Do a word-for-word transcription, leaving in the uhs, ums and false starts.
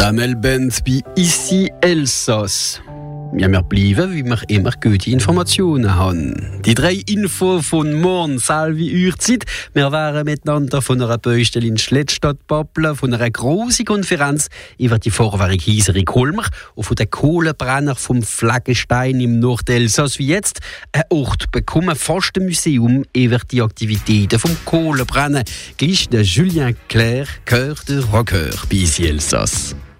Damelband bei Ici Elsass. Ja, wir bleiben, wie wir immer gute Informationen haben. Die drei Infos von morgen, Salvi Uhrzeit. Wir waren miteinander von einer Baustelle in Schlettstadt babbeln, von einer grossen Konferenz über die Vorwahrung Hieseri Kolmer und von den Kohlenbrenner vom Flaggenstein im Nordelsass. Wie jetzt ein Ort bekommen, fast ein Museum über die Aktivitäten vom Kohlenbrennen. Gleich der Julien Clerc, Chœur de Rocker bei Ici Elsass.